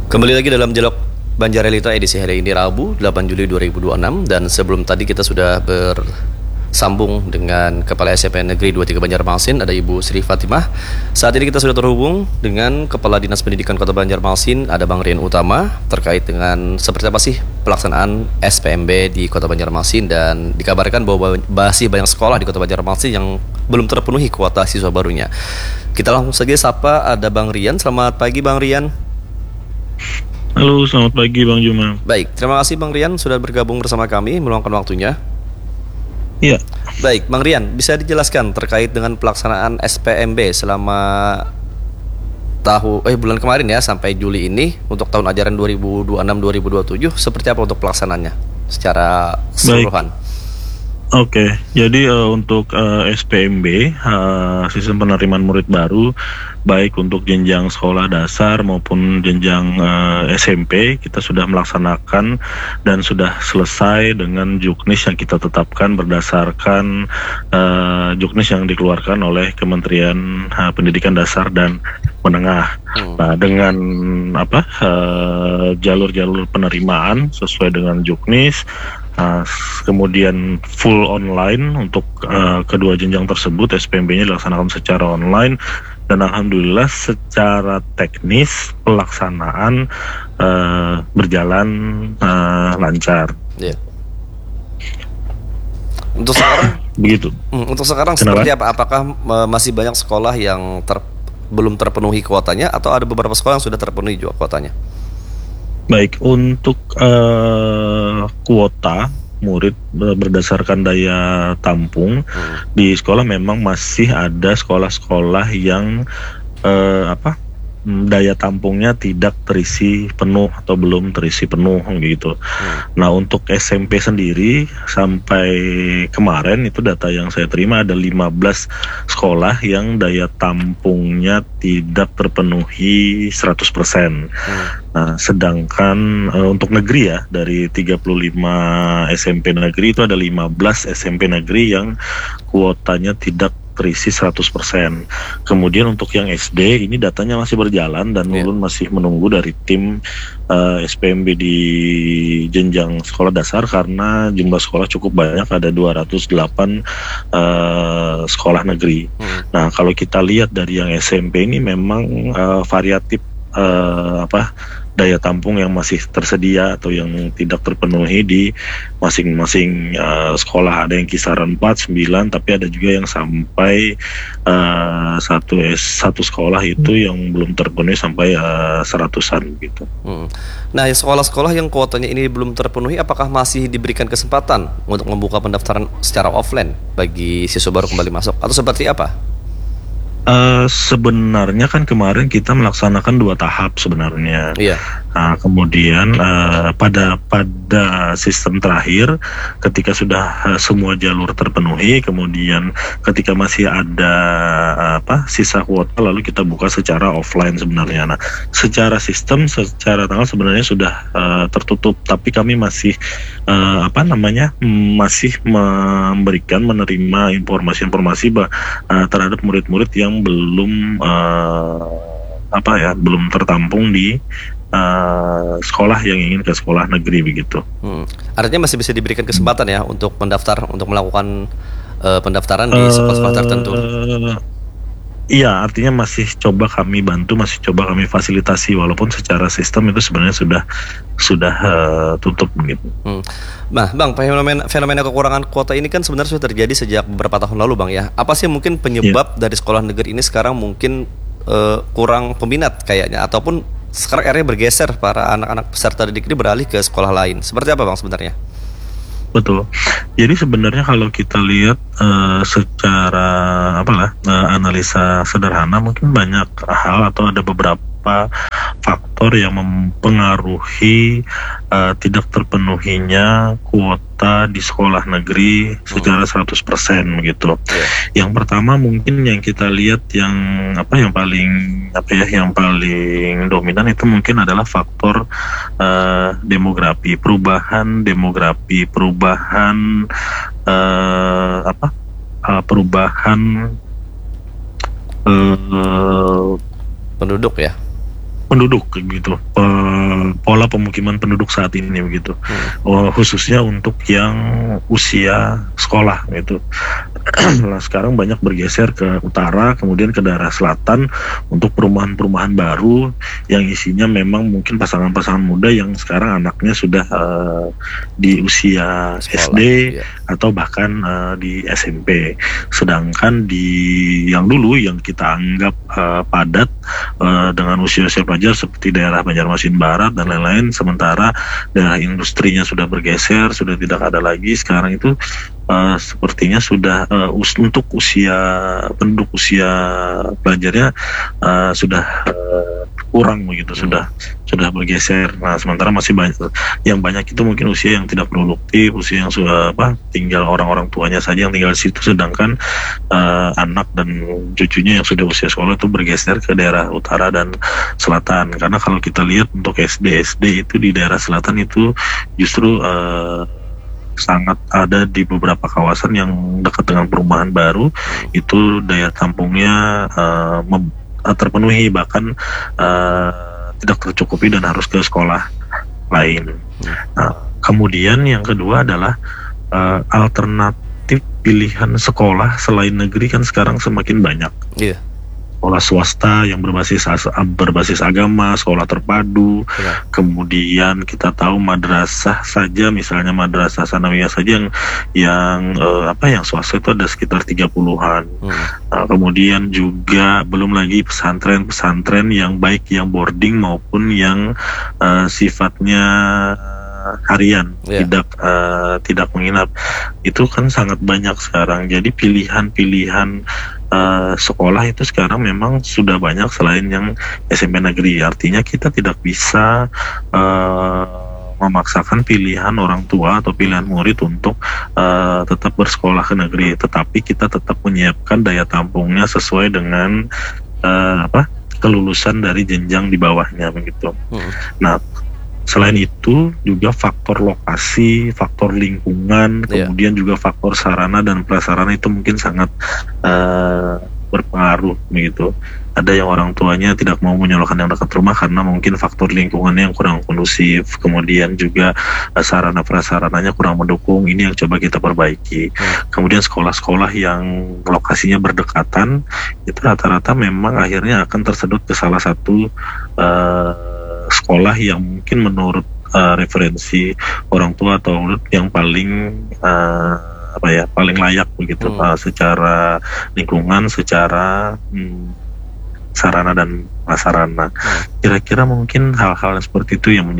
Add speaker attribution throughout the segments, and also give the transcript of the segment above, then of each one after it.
Speaker 1: Kembali lagi dalam Dialog Banjarelita edisi hari ini Rabu 8 Juli 2026. Dan sebelum tadi kita sudah bersambung dengan Kepala SMP Negeri 23 Banjarmasin, ada Ibu Sri Fatimah. Saat ini kita sudah terhubung dengan Kepala Dinas Pendidikan Kota Banjarmasin, ada Bang Rian Utama, terkait dengan seperti apa sih pelaksanaan SPMB di Kota Banjarmasin. Dan dikabarkan bahwa masih banyak sekolah di Kota Banjarmasin yang belum terpenuhi kuota siswa barunya. Kita langsung saja sapa, ada Bang Rian. Selamat pagi Bang Rian.
Speaker 2: Halo, selamat pagi Bang Juma.
Speaker 1: Baik, terima kasih Bang Rian sudah bergabung bersama kami, meluangkan waktunya.
Speaker 2: Iya.
Speaker 1: Baik, Bang Rian, bisa dijelaskan terkait dengan pelaksanaan SPMB selama bulan kemarin ya, sampai Juli ini untuk tahun ajaran 2026-2027, seperti apa untuk pelaksanaannya secara keseluruhan?
Speaker 2: Oke, jadi untuk SPMB, sistem penerimaan murid baru, baik untuk jenjang sekolah dasar maupun jenjang SMP, kita sudah melaksanakan dan sudah selesai dengan juknis yang kita tetapkan berdasarkan juknis yang dikeluarkan oleh Kementerian Pendidikan Dasar dan Menengah. Nah, dengan jalur-jalur penerimaan sesuai dengan juknis. Kemudian full online untuk kedua jenjang tersebut, SPMB-nya dilaksanakan secara online, dan alhamdulillah secara teknis pelaksanaan berjalan lancar.
Speaker 1: Yeah. Untuk sekarang
Speaker 2: begitu.
Speaker 1: Untuk sekarang seperti apa? Apakah masih banyak sekolah yang belum terpenuhi kuotanya, atau ada beberapa sekolah yang sudah terpenuhi juga kuotanya?
Speaker 2: Baik, untuk kuota murid berdasarkan daya tampung di sekolah, memang masih ada sekolah-sekolah yang daya tampungnya tidak terisi penuh atau belum terisi penuh gitu. Nah, untuk SMP sendiri sampai kemarin itu data yang saya terima ada 15 sekolah yang daya tampungnya tidak terpenuhi 100%. Nah, sedangkan untuk negeri ya, dari 35 SMP negeri itu ada 15 SMP negeri yang kuotanya tidak terisi 100%. Kemudian untuk yang SD ini datanya masih berjalan dan Ulun masih menunggu dari tim SPMB di jenjang sekolah dasar, karena jumlah sekolah cukup banyak, ada 208 sekolah negeri. Nah, kalau kita lihat dari yang SMP ini memang variatif daya tampung yang masih tersedia atau yang tidak terpenuhi di masing-masing sekolah. Ada yang kisaran 4, 9, tapi ada juga yang sampai satu sekolah itu yang belum terpenuhi sampai 100-an gitu.
Speaker 1: Nah, sekolah-sekolah yang kuotanya ini belum terpenuhi, apakah masih diberikan kesempatan untuk membuka pendaftaran secara offline bagi siswa baru kembali masuk, atau seperti apa?
Speaker 2: Sebenarnya kan kemarin kita melaksanakan 2 tahap sebenarnya.
Speaker 1: Iya.
Speaker 2: Nah, kemudian pada sistem terakhir, ketika sudah semua jalur terpenuhi, kemudian ketika masih ada sisa kuota, lalu kita buka secara offline sebenarnya. Nah, secara sistem, secara tanggal sebenarnya sudah tertutup, tapi kami masih masih menerima informasi-informasi terhadap murid-murid yang belum belum tertampung di sekolah yang ingin ke sekolah negeri begitu.
Speaker 1: Artinya masih bisa diberikan kesempatan ya untuk melakukan pendaftaran di sekolah-sekolah tertentu.
Speaker 2: Iya, artinya masih coba kami bantu, masih coba kami fasilitasi, walaupun secara sistem itu sebenarnya sudah tutup begitu.
Speaker 1: Nah, Bang, fenomena kekurangan kuota ini kan sebenarnya sudah terjadi sejak beberapa tahun lalu, Bang ya. Apa sih mungkin penyebab dari sekolah negeri ini sekarang mungkin kurang peminat kayaknya, ataupun sekarang akhirnya bergeser para anak-anak peserta didik ini beralih ke sekolah lain? Seperti apa, Bang, sebenarnya?
Speaker 2: Betul. Jadi sebenarnya kalau kita lihat secara analisa sederhana, mungkin banyak hal atau ada beberapa faktor yang mempengaruhi tidak terpenuhinya kuota di sekolah negeri secara 100% begitu. Yang pertama mungkin yang kita lihat yang paling dominan itu mungkin adalah faktor demografi, perubahan
Speaker 1: penduduk ya.
Speaker 2: Penduduk gitu, pola pemukiman penduduk saat ini begitu. Khususnya untuk yang usia sekolah gitu. Nah, sekarang banyak bergeser ke utara, kemudian ke daerah selatan untuk perumahan-perumahan baru yang isinya memang mungkin pasangan-pasangan muda yang sekarang anaknya sudah di usia
Speaker 1: Sekolah,
Speaker 2: SD
Speaker 1: iya.
Speaker 2: atau bahkan di SMP. Sedangkan di yang dulu yang kita anggap padat dengan usia-usia pelajar seperti daerah Banjarmasin Barat dan lain-lain, sementara daerah industrinya sudah bergeser, sudah tidak ada lagi. Sekarang itu sepertinya sudah untuk penduduk usia pelajarnya sudah kurang begitu, sudah bergeser. Nah, sementara masih banyak itu mungkin usia yang tidak produktif, usia yang sudah tinggal orang-orang tuanya saja yang tinggal di situ, sedangkan anak dan cucunya yang sudah usia sekolah itu bergeser ke daerah utara dan selatan. Karena kalau kita lihat untuk SD itu di daerah selatan itu justru sangat ada di beberapa kawasan yang dekat dengan perumahan baru, itu daya tampungnya terpenuhi, bahkan tidak tercukupi dan harus ke sekolah lain. Nah, kemudian yang kedua adalah alternatif pilihan sekolah selain negeri kan sekarang semakin banyak.
Speaker 1: Iya.
Speaker 2: Sekolah swasta yang berbasis agama, sekolah terpadu, kemudian kita tahu madrasah saja, misalnya madrasah sanawiyah saja yang swasta itu ada sekitar 30-an. Kemudian juga belum lagi pesantren yang baik yang boarding maupun yang sifatnya harian, tidak menginap. Itu kan sangat banyak sekarang. Jadi pilihan sekolah itu sekarang memang sudah banyak selain yang SMP negeri. Artinya kita tidak bisa memaksakan pilihan orang tua atau pilihan murid untuk tetap bersekolah ke negeri, tetapi kita tetap menyiapkan daya tampungnya sesuai dengan kelulusan dari jenjang di bawahnya begitu. Nah, selain itu juga faktor lokasi, faktor lingkungan, kemudian juga faktor sarana dan prasarana itu mungkin sangat berpengaruh begitu. Ada yang orang tuanya tidak mau menyekolahkan yang dekat rumah karena mungkin faktor lingkungannya yang kurang kondusif, kemudian juga sarana prasarananya kurang mendukung. Ini yang coba kita perbaiki. Kemudian sekolah-sekolah yang lokasinya berdekatan itu rata-rata memang akhirnya akan tersedot ke salah satu sekolah yang mungkin menurut referensi orang tua atau murid yang paling paling layak begitu, secara lingkungan, secara sarana dan prasarana. Kira-kira mungkin hal-hal seperti itu yang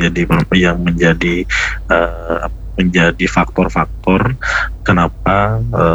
Speaker 2: menjadi faktor-faktor kenapa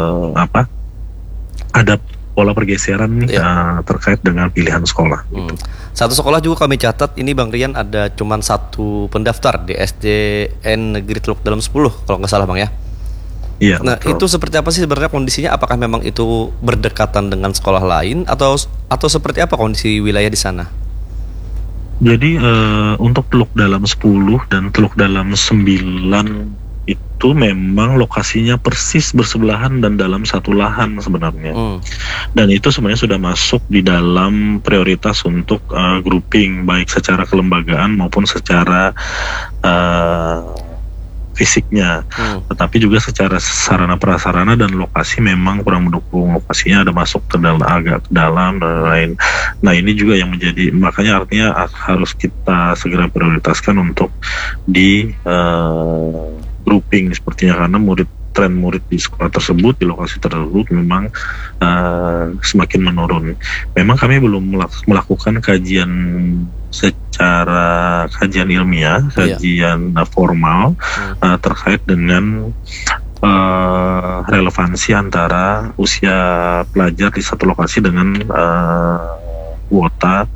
Speaker 2: ada pola pergeseran nih terkait dengan pilihan sekolah.
Speaker 1: Satu sekolah juga kami catat ini Bang Rian ada cuman satu pendaftar di SDN Negeri Teluk Dalam 10 kalau nggak salah Bang ya.
Speaker 2: Iya.
Speaker 1: Nah betul. Itu seperti apa sih sebenarnya kondisinya? Apakah memang itu berdekatan dengan sekolah lain atau seperti apa kondisi wilayah di sana?
Speaker 2: Jadi untuk Teluk Dalam 10 dan Teluk Dalam 9 itu memang lokasinya persis bersebelahan dan dalam satu lahan sebenarnya. Dan itu sebenarnya sudah masuk di dalam prioritas untuk grouping baik secara kelembagaan maupun secara fisiknya. Tetapi juga secara sarana prasarana dan lokasi memang kurang mendukung. Lokasinya ada masuk ke dalam, agak ke dalam dan lain. Nah ini juga yang menjadi, makanya artinya harus kita segera prioritaskan untuk di grouping sepertinya, karena tren murid di sekolah tersebut, di lokasi tersebut memang semakin menurun. Memang kami belum melakukan kajian secara kajian ilmiah, kajian formal terkait dengan relevansi antara usia pelajar di satu lokasi dengan kuota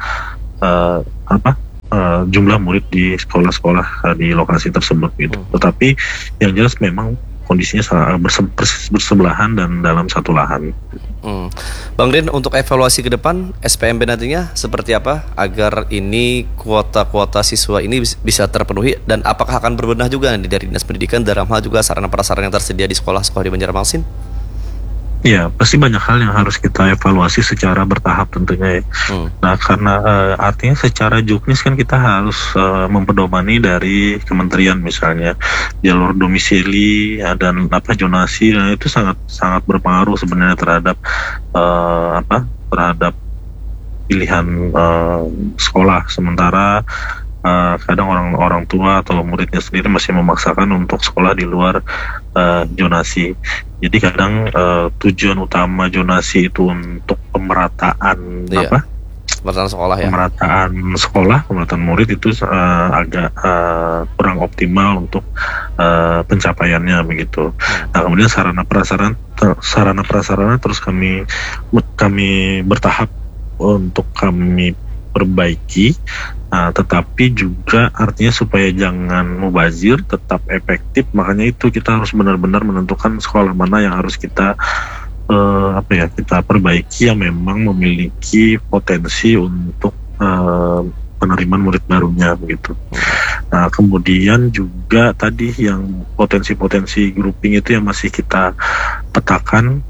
Speaker 2: jumlah murid di sekolah-sekolah di lokasi tersebut gitu. Tetapi yang jelas memang kondisinya bersebelahan dan dalam satu lahan.
Speaker 1: Bang Rin, untuk evaluasi ke depan SPMB nantinya seperti apa agar ini kuota-kuota siswa ini bisa terpenuhi, dan apakah akan berbenah juga dari Dinas Pendidikan dalam hal juga sarana prasarana yang tersedia di sekolah-sekolah di Banjarmasin?
Speaker 2: Ya, pasti banyak hal yang harus kita evaluasi secara bertahap tentunya ya. Nah, karena artinya secara juknis kan kita harus mempedomani dari kementerian misalnya jalur domisili ya, dan zonasi, nah itu sangat sangat berpengaruh sebenarnya terhadap terhadap pilihan sekolah. Sementara kadang orang tua atau muridnya sendiri masih memaksakan untuk sekolah di luar zonasi. Jadi kadang tujuan utama zonasi itu untuk pemerataan
Speaker 1: pemerataan sekolah ya.
Speaker 2: Pemerataan murid itu agak kurang optimal untuk pencapaiannya begitu. Nah, kemudian sarana prasarana terus kami bertahap untuk kami perbaiki, tetapi juga artinya supaya jangan mubazir, tetap efektif. Makanya itu kita harus benar-benar menentukan sekolah mana yang harus kita kita perbaiki, yang memang memiliki potensi untuk penerimaan murid barunya begitu. Nah, kemudian juga tadi yang potensi-potensi grouping itu yang masih kita petakan,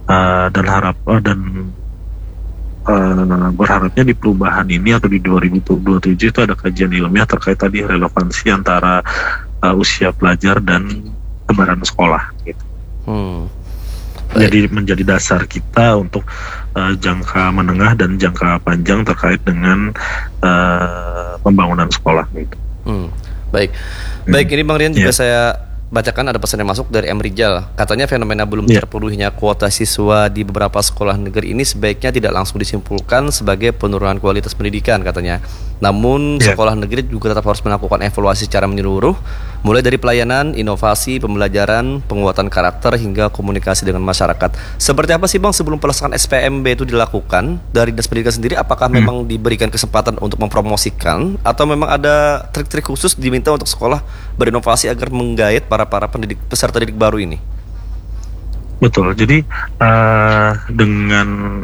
Speaker 2: berharapnya di perubahan ini atau di 2027 itu ada kajian ilmiah terkait tadi relevansi antara usia pelajar dan lebaran sekolah gitu. Jadi menjadi dasar kita untuk jangka menengah dan jangka panjang terkait dengan pembangunan sekolah gitu.
Speaker 1: Baik, ini Bang Rian juga saya bacakan ada pesan yang masuk dari M. Rijal. Katanya fenomena belum terpenuhinya kuota siswa di beberapa sekolah negeri ini sebaiknya tidak langsung disimpulkan sebagai penurunan kualitas pendidikan katanya. Namun sekolah negeri juga tetap harus melakukan evaluasi secara menyeluruh, mulai dari pelayanan, inovasi, pembelajaran, penguatan karakter hingga komunikasi dengan masyarakat. Seperti apa sih Bang sebelum pelaksanaan SPMB itu dilakukan dari Dinas Pendidikan sendiri? Apakah memang diberikan kesempatan untuk mempromosikan atau memang ada trik-trik khusus diminta untuk sekolah berinovasi agar menggait para peserta didik baru ini?
Speaker 2: Betul. Jadi dengan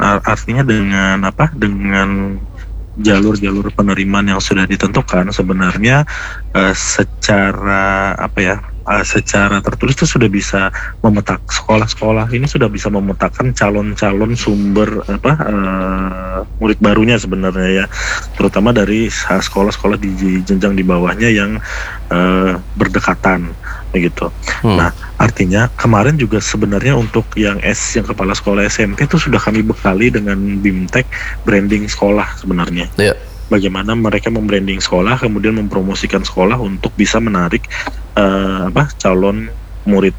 Speaker 2: jalur-jalur penerimaan yang sudah ditentukan sebenarnya secara tertulis itu sudah bisa memetak, sekolah-sekolah ini sudah bisa memetakan calon-calon sumber murid barunya sebenarnya ya, terutama dari sekolah-sekolah di jenjang di bawahnya yang berdekatan begitu. Nah, artinya kemarin juga sebenarnya untuk yang kepala sekolah SMP itu sudah kami bekali dengan BIMTEK branding sekolah sebenarnya. Bagaimana mereka membranding sekolah, kemudian mempromosikan sekolah untuk bisa menarik calon murid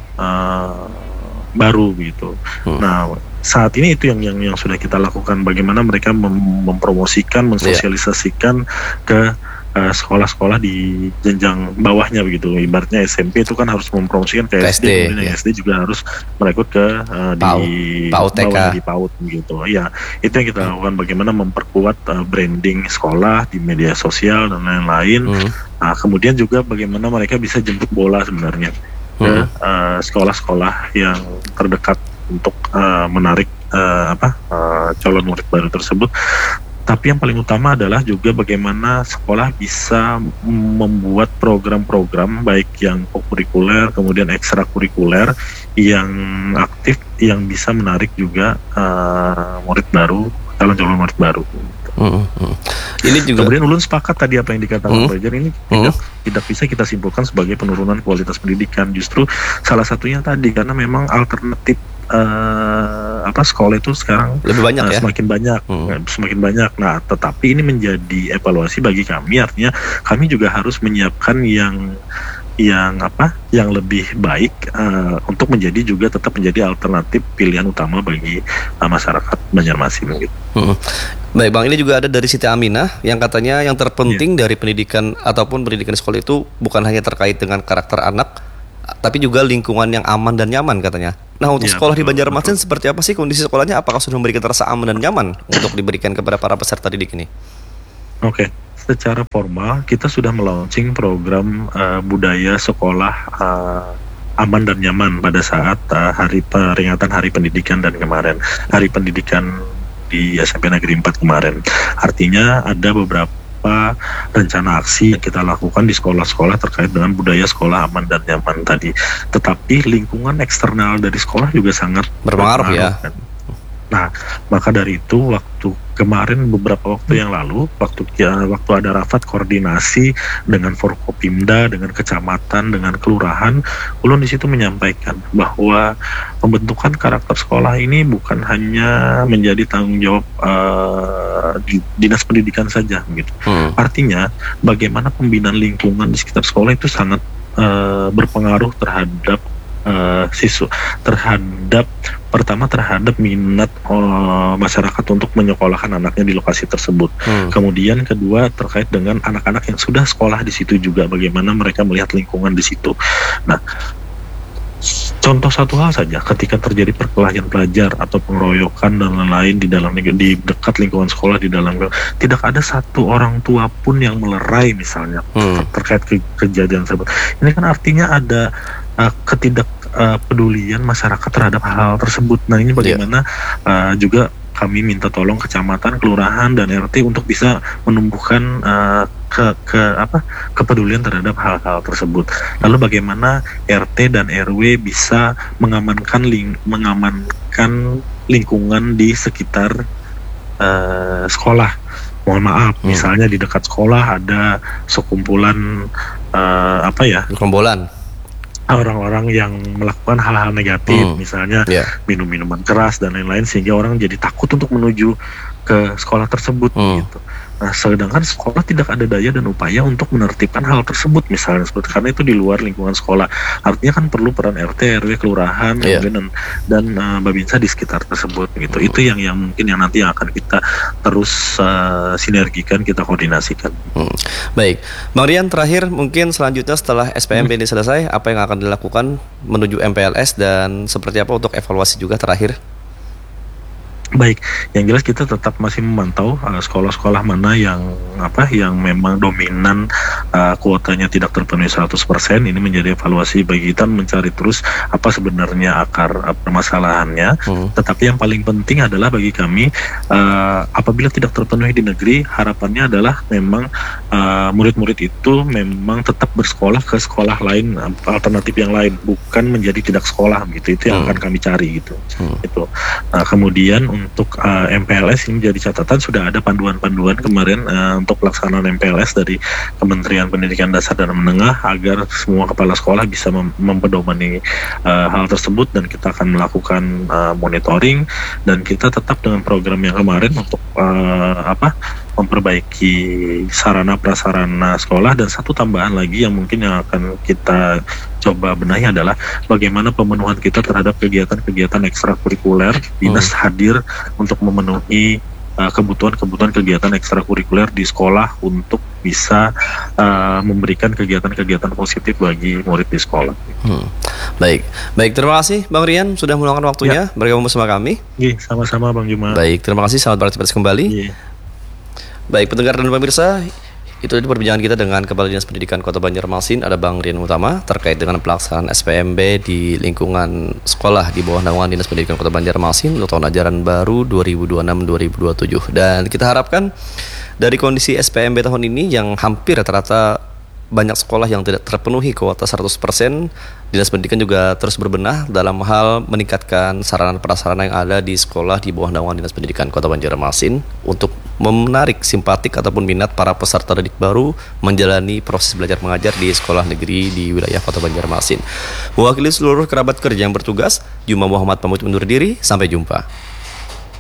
Speaker 2: baru gitu. Nah, saat ini itu yang sudah kita lakukan, bagaimana mereka mempromosikan, mensosialisasikan ke sekolah-sekolah di jenjang bawahnya begitu. Ibaratnya SMP itu kan harus mempromosikan ke SD, kemudian SD juga harus merekrut ke di bawah di PAUD gitu. Ya, itu yang kita lakukan, bagaimana memperkuat branding sekolah di media sosial dan lain-lain. Nah, kemudian juga bagaimana mereka bisa jemput bola sebenarnya ke sekolah-sekolah yang terdekat untuk menarik calon murid baru tersebut. Tapi yang paling utama adalah juga bagaimana sekolah bisa membuat program-program baik yang kurikuler, kemudian ekstrakurikuler yang aktif, yang bisa menarik juga murid baru, calon-calon murid baru. Ini juga. Kemudian ulun sepakat tadi apa yang dikatakan Fajar, ini tidak bisa kita simpulkan sebagai penurunan kualitas pendidikan. Justru salah satunya tadi karena memang alternatif sekolah itu sekarang
Speaker 1: lebih banyak
Speaker 2: semakin banyak. Nah, tetapi ini menjadi evaluasi bagi kami, artinya kami juga harus menyiapkan yang lebih baik untuk tetap menjadi alternatif pilihan utama bagi masyarakat Banjarmasin gitu.
Speaker 1: Baik Bang, ini juga ada dari Siti Aminah yang katanya yang terpenting dari pendidikan ataupun pendidikan sekolah itu bukan hanya terkait dengan karakter anak, tapi juga lingkungan yang aman dan nyaman katanya. Nah, untuk sekolah di Banjarmasin seperti apa sih kondisi sekolahnya? Apakah sudah memberikan rasa aman dan nyaman untuk diberikan kepada para peserta didik ini?
Speaker 2: Oke. Secara formal kita sudah melaunching program budaya sekolah aman dan nyaman pada saat peringatan Hari Pendidikan dan kemarin, Hari Pendidikan di SMP Negeri 4 kemarin. Artinya ada beberapa beberapa rencana aksi yang kita lakukan di sekolah-sekolah terkait dengan budaya sekolah aman dan nyaman tadi. Tetapi lingkungan eksternal dari sekolah juga sangat
Speaker 1: berpengaruh ya.
Speaker 2: Kan. Nah, maka dari itu waktu kemarin beberapa waktu yang lalu, waktu ada rapat koordinasi dengan Forkopimda, dengan kecamatan, dengan kelurahan, ulun di situ menyampaikan bahwa pembentukan karakter sekolah ini bukan hanya menjadi tanggung jawab dinas pendidikan saja, gitu. Artinya, bagaimana pembinaan lingkungan di sekitar sekolah itu sangat berpengaruh terhadap siswa, terhadap minat masyarakat untuk menyekolahkan anaknya di lokasi tersebut. Kemudian kedua terkait dengan anak-anak yang sudah sekolah di situ juga, bagaimana mereka melihat lingkungan di situ. Nah, contoh satu hal saja, ketika terjadi perkelahian pelajar atau pengeroyokan dan lain-lain di dekat lingkungan sekolah, tidak ada satu orang tua pun yang melerai misalnya terkait kejadian tersebut. Ini kan artinya ada ketidakpedulian masyarakat terhadap hal tersebut. Nah, ini bagaimana juga kami minta tolong kecamatan, kelurahan, dan RT untuk bisa menumbuhkan kepedulian terhadap hal-hal tersebut. Lalu bagaimana RT dan RW bisa mengamankan lingkungan di sekitar sekolah. Mohon maaf, misalnya di dekat sekolah ada sekumpulan
Speaker 1: gerombolan
Speaker 2: orang-orang yang melakukan hal-hal negatif, misalnya minum minuman keras dan lain-lain, sehingga orang jadi takut untuk menuju ke sekolah tersebut gitu. Nah, sedangkan sekolah tidak ada daya dan upaya untuk menertibkan hal tersebut misalnya, karena itu di luar lingkungan sekolah. Artinya kan perlu peran RT, RW, kelurahan, dan Babinsa di sekitar tersebut gitu. Itu yang mungkin yang nanti akan kita terus sinergikan, kita koordinasikan.
Speaker 1: Baik, Bang Rian, terakhir mungkin selanjutnya setelah SPMB ini selesai, apa yang akan dilakukan menuju MPLS dan seperti apa untuk evaluasi juga terakhir?
Speaker 2: Baik, yang jelas kita tetap masih memantau sekolah-sekolah mana yang memang dominan kuotanya tidak terpenuhi 100%. Ini menjadi evaluasi bagi kita mencari terus apa sebenarnya akar permasalahannya. Tetapi yang paling penting adalah bagi kami, apabila tidak terpenuhi di negeri, harapannya adalah memang murid-murid itu memang tetap bersekolah ke sekolah lain, alternatif yang lain, bukan menjadi tidak sekolah gitu. Itu yang akan kami cari gitu. Itu. Nah, kemudian untuk MPLS ini jadi catatan, sudah ada panduan-panduan kemarin untuk pelaksanaan MPLS dari Kementerian Pendidikan Dasar dan Menengah agar semua kepala sekolah bisa mempedomani hal tersebut, dan kita akan melakukan monitoring, dan kita tetap dengan program yang kemarin untuk memperbaiki sarana prasarana sekolah. Dan satu tambahan lagi yang mungkin yang akan kita coba benahi adalah bagaimana pemenuhan kita terhadap kegiatan-kegiatan ekstrakurikuler. Dinas hadir untuk memenuhi kebutuhan kegiatan ekstrakurikuler di sekolah untuk bisa memberikan kegiatan-kegiatan positif bagi murid di sekolah.
Speaker 1: Baik, terima kasih Bang Rian sudah meluangkan waktunya bergabung bersama kami.
Speaker 2: Sama-sama Bang Juma.
Speaker 1: Baik, terima kasih, selamat beraktivitas kembali. Baik, pendengar dan pemirsa, itu tadi perbincangan kita dengan Kepala Dinas Pendidikan Kota Banjarmasin, ada Bang Rian Utama, terkait dengan pelaksanaan SPMB di lingkungan sekolah di bawah naungan Dinas Pendidikan Kota Banjarmasin untuk tahun ajaran baru 2026-2027. Dan kita harapkan dari kondisi SPMB tahun ini yang hampir rata-rata banyak sekolah yang tidak terpenuhi kuota 100%, Dinas Pendidikan juga terus berbenah dalam hal meningkatkan sarana prasarana yang ada di sekolah di bawah naungan Dinas Pendidikan Kota Banjarmasin untuk menarik simpatik ataupun minat para peserta didik baru menjalani proses belajar mengajar di sekolah negeri di wilayah Kota Banjarmasin. Mewakili seluruh kerabat kerja yang bertugas, Juma Muhammad pamit undur diri, sampai jumpa.